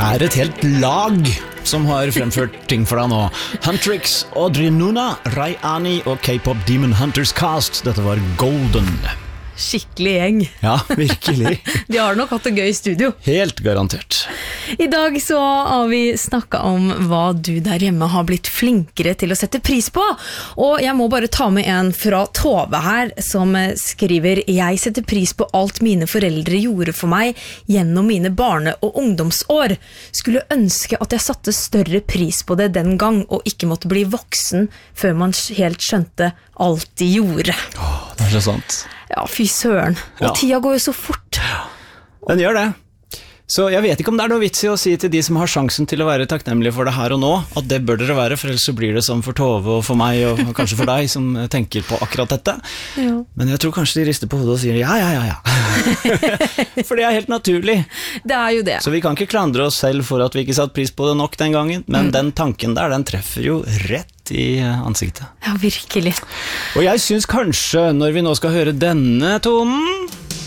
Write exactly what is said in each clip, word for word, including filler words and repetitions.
er et helt lag som har fremført ting for deg nå. Huntrix, Audrey Nuna, Ray Ani og K-pop Demon Hunters Cast. Dette var Golden. Skikkelig gjeng. Ja, virkelig. De har nok hatt det gøy i studio. Helt garantert. I dag så har vi snakket om hva du der hjemme har blitt flinkere til å sette pris på. Og jeg må bare ta med en fra Tove her, som skriver: Jeg setter pris på alt mine foreldre gjorde for meg gjennom mine barne- og ungdomsår. Skulle ønske at jeg satte større pris på det den gang, og ikke måtte bli voksen før man helt skjønte alt de gjorde. Åh, det er så sant. Ja, fy søren. Og Ja. tida går jo så fort. Den gjør det. Så jeg vet ikke om det er noe vits i å si til de som har sjansen til å være takknemlige for det her og nå, at det bør dere være, for ellers så blir det som for Tove og for meg, og kanskje for deg som tenker på akkurat dette. Ja. Men jeg tror kanskje de rister på hodet og sier ja, ja, ja, ja. For det er helt naturlig. Det er jo det. Så vi kan ikke klandre oss selv for at vi ikke satt pris på det nok den gangen, men mm. den tanken der, den treffer jo rett i ansiktet. Ja, virkelig. Og jeg synes kanskje, når vi nå skal høre denne tonen,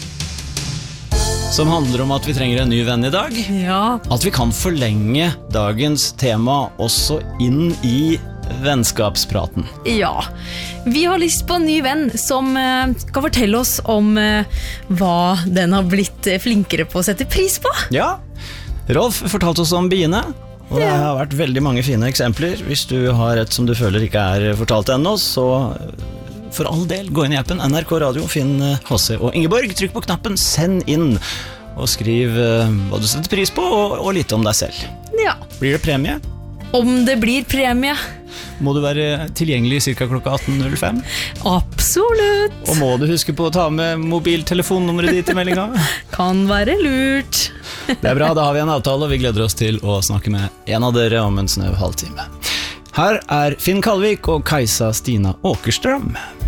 som handler om at vi trenger en ny venn i dag, Ja. at vi kan forlenge dagens tema også inn i vennskapspraten. Ja. Vi har lyst på en ny venn som eh, skal fortelle oss om eh, hva den har blitt eh, flinkere på å sette pris på. Ja, Rolf fortalte oss om biene, og det har vært veldig mange fine eksempler. Hvis du har et som du føler ikke er fortalt ennå, så for all del, gå inn i appen N R K Radio, finn H C og Ingeborg, trykk på knappen, send inn, og skriv uh, hva du setter pris på, og, og litt om deg selv. Ja. Blir det premie? Om det blir premie. Må du være tilgjengelig cirka klokka atten null fem? Absolutt. Og må du huske på å ta med mobiltelefonnummeret ditt i meldinga? Kan være lurt. Det er bra, da har vi en avtale, og vi gleder oss til å snakke med en av dere om en snau halvtime. Her er Finn Kalvik og Kajsa Stina Åkerstrøm.